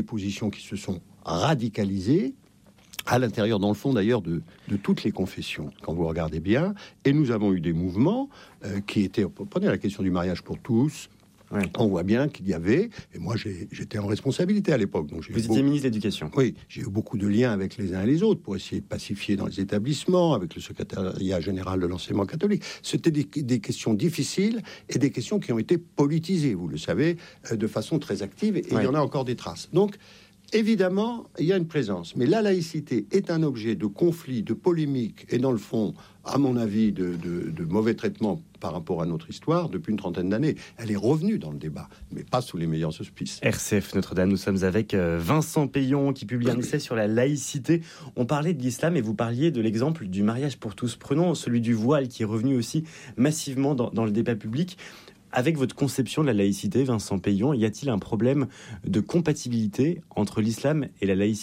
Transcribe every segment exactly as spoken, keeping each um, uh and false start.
positions qui se sont radicalisées à l'intérieur, dans le fond d'ailleurs, de, de toutes les confessions, quand vous regardez bien. Et nous avons eu des mouvements euh, qui étaient... Prenez la question du mariage pour tous. Ouais. On voit bien qu'il y avait... Et moi, j'ai, j'étais en responsabilité à l'époque. Donc j'ai vous étiez beaucoup, ministre de l'Éducation. Oui, j'ai eu beaucoup de liens avec les uns et les autres pour essayer de pacifier dans les établissements, avec le secrétariat général de l'enseignement catholique. C'était des, des questions difficiles et des questions qui ont été politisées, vous le savez, euh, de façon très active. Et ouais. il y en a encore des traces. Donc... Évidemment, il y a une présence, mais la laïcité est un objet de conflit, de polémique, et dans le fond, à mon avis, de, de, de mauvais traitement par rapport à notre histoire depuis une trentaine d'années. Elle est revenue dans le débat, mais pas sous les meilleurs auspices. R C F Notre-Dame, nous sommes avec Vincent Payon qui publie un essai sur la laïcité. On parlait de l'islam et vous parliez de l'exemple du mariage pour tous. Prenons celui du voile qui est revenu aussi massivement dans, dans le débat public. Avec votre conception de la laïcité, Vincent Payon, y a-t-il un problème de compatibilité entre l'islam et la laïcité ?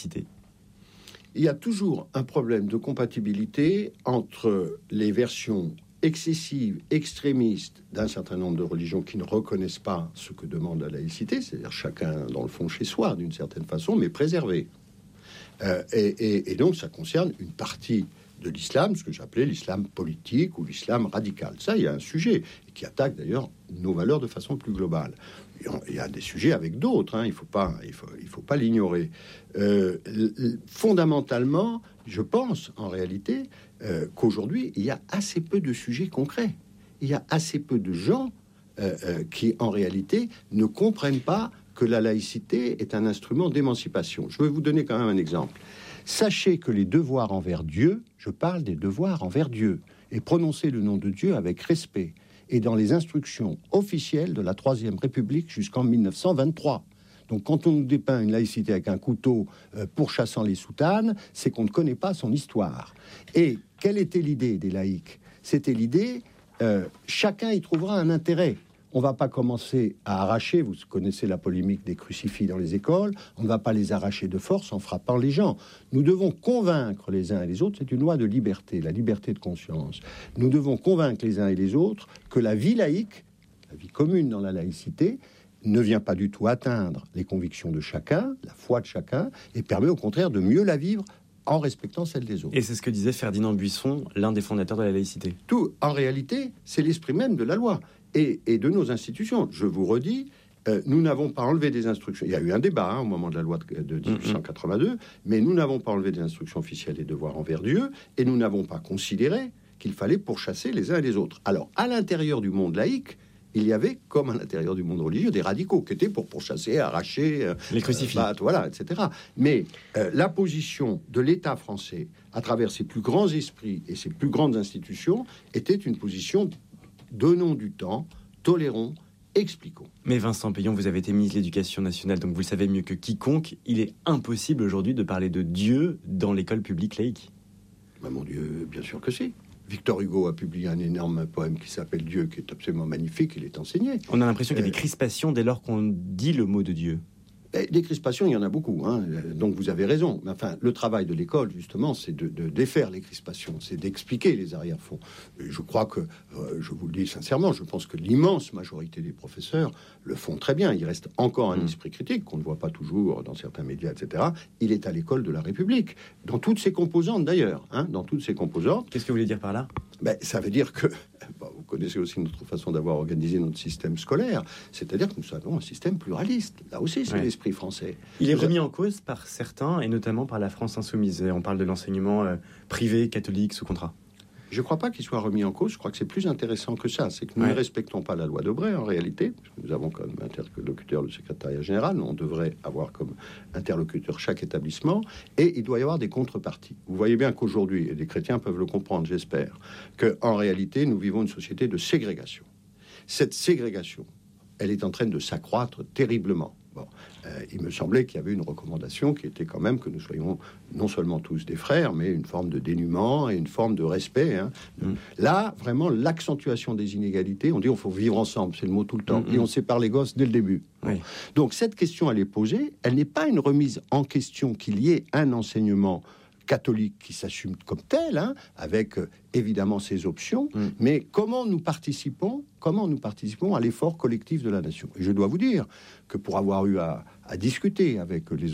Il y a toujours un problème de compatibilité entre les versions excessives, extrémistes d'un certain nombre de religions qui ne reconnaissent pas ce que demande la laïcité, c'est-à-dire chacun dans le fond chez soi d'une certaine façon, mais préservé. Euh, et, et, et donc ça concerne une partie de l'islam, ce que j'appelais l'islam politique ou l'islam radical. Ça, il y a un sujet qui attaque d'ailleurs nos valeurs de façon plus globale. Il y a des sujets avec d'autres, hein, il ne faut pas, il faut, il faut pas l'ignorer. Euh, fondamentalement, je pense en réalité euh, qu'aujourd'hui, il y a assez peu de sujets concrets. Il y a assez peu de gens euh, euh, qui, en réalité, ne comprennent pas que la laïcité est un instrument d'émancipation. Je vais vous donner quand même un exemple. Sachez que les devoirs envers Dieu, je parle des devoirs envers Dieu, et prononcer le nom de Dieu avec respect, et dans les instructions officielles de la Troisième République jusqu'en mille neuf cent vingt-trois. Donc quand on nous dépeint une laïcité avec un couteau euh, pourchassant les soutanes, c'est qu'on ne connaît pas son histoire. Et quelle était l'idée des laïcs ? C'était l'idée, euh, chacun y trouvera un intérêt. On ne va pas commencer à arracher, vous connaissez la polémique des crucifix dans les écoles, on ne va pas les arracher de force en frappant les gens. Nous devons convaincre les uns et les autres, c'est une loi de liberté, la liberté de conscience. Nous devons convaincre les uns et les autres que la vie laïque, la vie commune dans la laïcité, ne vient pas du tout atteindre les convictions de chacun, la foi de chacun, et permet au contraire de mieux la vivre en respectant celle des autres. Et c'est ce que disait Ferdinand Buisson, l'un des fondateurs de la laïcité. Tout, en réalité, c'est l'esprit même de la loi. Et, et de nos institutions. Je vous redis, euh, nous n'avons pas enlevé des instructions. Il y a eu un débat hein, au moment de la loi de, de dix-huit cent quatre-vingt-deux, mmh. mais nous n'avons pas enlevé des instructions officielles et devoirs envers Dieu, et nous n'avons pas considéré qu'il fallait pourchasser les uns et les autres. Alors, à l'intérieur du monde laïque, il y avait, comme à l'intérieur du monde religieux, des radicaux qui étaient pour pourchasser, arracher, euh, les crucifix, euh, bah, voilà, et cetera. Mais euh, la position de l'État français, à travers ses plus grands esprits et ses plus grandes institutions, était une position donnons du temps, tolérons, expliquons. Mais Vincent Payon, vous avez été ministre de l'Éducation nationale, donc vous le savez mieux que quiconque, il est impossible aujourd'hui de parler de Dieu dans l'école publique laïque. Ben mon Dieu, bien sûr que si. Victor Hugo a publié un énorme poème qui s'appelle Dieu, qui est absolument magnifique, il est enseigné. On a l'impression qu'il y a euh, des crispations dès lors qu'on dit le mot de Dieu. Des crispations, il y en a beaucoup, hein. Donc vous avez raison. Mais enfin, le travail de l'école, justement, c'est de, de défaire les crispations, c'est d'expliquer les arrière-fonds. Et je crois que, euh, je vous le dis sincèrement, je pense que l'immense majorité des professeurs le font très bien. Il reste encore un mmh. esprit critique qu'on ne voit pas toujours dans certains médias, et cetera. Il est à l'école de la République, dans toutes ses composantes d'ailleurs, hein, dans toutes ses composantes. Qu'est-ce que vous voulez dire par là ? Ben, ça veut dire que, bon, vous connaissez aussi notre façon d'avoir organisé notre système scolaire, c'est-à-dire que nous avons un système pluraliste. Là aussi, c'est ouais. l'esprit français. Il est remis en cause par certains, et notamment par la France insoumise. On parle de l'enseignement euh, privé, catholique, sous contrat. Je ne crois pas qu'il soit remis en cause. Je crois que c'est plus intéressant que ça. C'est que nous ouais. ne respectons pas la loi Debré, en réalité. Parce que nous avons comme interlocuteur le secrétariat général. On devrait avoir comme interlocuteur chaque établissement. Et il doit y avoir des contreparties. Vous voyez bien qu'aujourd'hui, et les chrétiens peuvent le comprendre, j'espère, qu'en réalité, nous vivons une société de ségrégation. Cette ségrégation, elle est en train de s'accroître terriblement. Bon, euh, il me semblait qu'il y avait une recommandation qui était quand même que nous soyons non seulement tous des frères, mais une forme de dénuement et une forme de respect. Hein. Mmh. Là, vraiment, l'accentuation des inégalités, on dit qu'il faut vivre ensemble, c'est le mot tout le temps, mmh. et on sépare les gosses dès le début. Oui. Bon. Donc cette question, elle est posée, elle n'est pas une remise en question qu'il y ait un enseignement catholique qui s'assume comme tel, hein, avec euh, évidemment ses options, mmh. mais comment nous participons, comment nous participons à l'effort collectif de la nation. Et je dois vous dire que pour avoir eu à, à discuter avec les